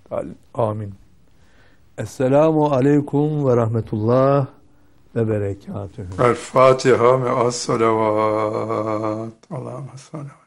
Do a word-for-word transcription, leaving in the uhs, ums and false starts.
Amin. Esselamu aleyküm ve rahmetullah ve berekatühü. El Fatiha ve as-salavat. Allahümme salli.